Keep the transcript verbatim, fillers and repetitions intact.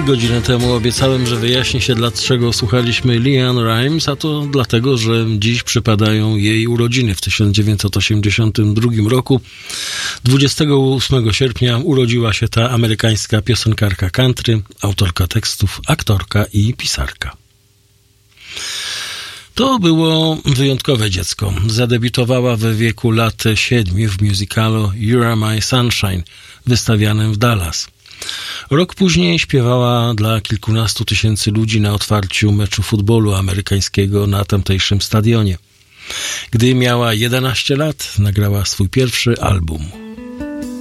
Godzinę temu obiecałem, że wyjaśni się, dlaczego słuchaliśmy LeAnn Rimes, a to dlatego, że dziś przypadają jej urodziny. W tysiąc dziewięćset osiemdziesiątym drugim roku, dwudziestego ósmego sierpnia, urodziła się ta amerykańska piosenkarka country, autorka tekstów, aktorka i pisarka. To było wyjątkowe dziecko. Zadebiutowała w wieku lat siedmiu w musicalu You Are My Sunshine, wystawianym w Dallas. Rok później śpiewała dla kilkunastu tysięcy ludzi na otwarciu meczu futbolu amerykańskiego na tamtejszym stadionie. Gdy miała jedenaście lat, nagrała swój pierwszy album.